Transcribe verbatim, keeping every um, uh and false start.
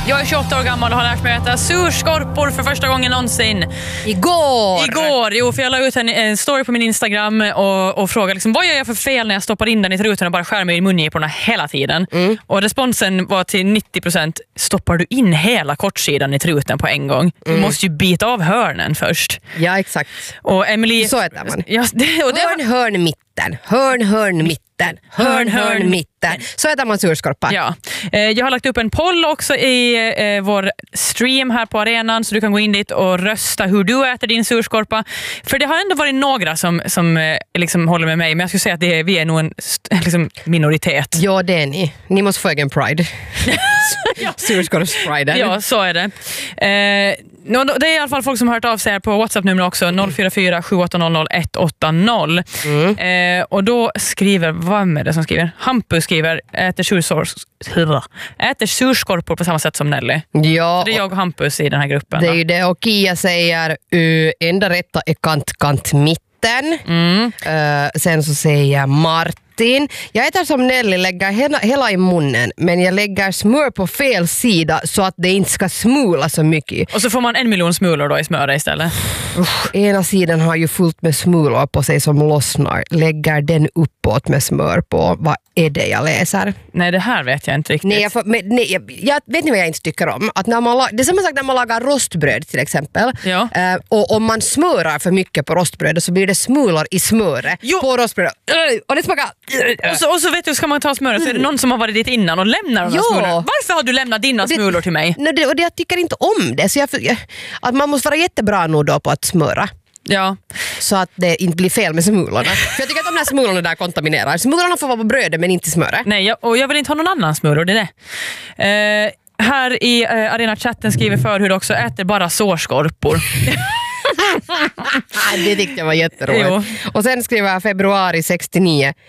Jag är tjugoåtta år gammal och har lärt mig att äta surskorpor för första gången någonsin. Igår! Igår, jo, för jag la ut en, en story på min Instagram och, och frågade liksom, vad gör jag för fel när jag stoppar in den i truten och bara skär mig i mungiporna hela tiden. Mm. Och responsen var till nittio procent, stoppar du in hela kortsidan i truten på en gång? Du mm. måste ju bita av hörnen först. Ja, exakt. Och Emily, så äter man. Ja, det, och det hörn, var... hörn, mitten. Hörn, hörn, mitten. Hörn, hörn, mitten. Så äter man surskorpa. Ja. Jag har lagt upp en poll också i eh, vår stream här på arenan, så du kan gå in dit och rösta hur du äter din surskorpa. För det har ändå varit några som, som eh, liksom håller med mig, men jag skulle säga att det är, vi är nog en liksom, minoritet. Ja, det är ni. Ni måste få egen pride. Ja. Surskorps-pride. Ja, så är det. Eh, det är i alla fall folk som har hört av sig här på WhatsApp-nummer också, noll fyra fyra sju åtta noll noll ett åtta noll. Mm. Eh, och då skriver, vad är det som skriver? Hampus skriver, äter, sursors, äter surskorpor på samma sätt som Nelly. Ja, så det är jag och Hampus i den här gruppen. Det är ju det, och Kia säger uh, enda rätta är kant, kant, mitten. Mm. Uh, sen så säger Martin, jag äter som Nelly, lägger hela, hela i munnen, men jag lägger smör på fel sida så att det inte ska smula så mycket. Och så får man en miljon smulor då i smöret istället. Usch, ena sidan har ju fullt med smulor på sig som lossnar. Lägger den uppåt med smör på. Vad är det jag läser? Nej, det här vet jag inte riktigt. Nej, jag, får, men, nej, jag, jag vet ni vad jag inte tycker om? Att när man, det är samma sak när man lagar rostbröd till exempel. Ja. Uh, och om man smörar för mycket på rostbrödet så blir det smulor i smöret jo. på rostbrödet. Uh, och det smakar... Och så, och så vet du, ska man ta smöret så är det någon som har varit dit innan och lämnar de smulor. Varför har du lämnat dina det, smulor till mig? Nej, det, och det, jag tycker inte om det. Så jag, jag, att man måste vara jättebra nu då på att smöra. Ja. Så att det inte blir fel med smulorna. För jag tycker att de här smulorna där kontaminerar. Smulorna får vara på brödet men inte smöret. Nej, jag, och jag vill inte ha någon annan smulor, det är det. Eh, här i eh, Arena-chatten skriver Förhud också, äter bara sårskorpor. Det tyckte jag var jätteroligt. Jo. Och sen skriver jag februari sextionio.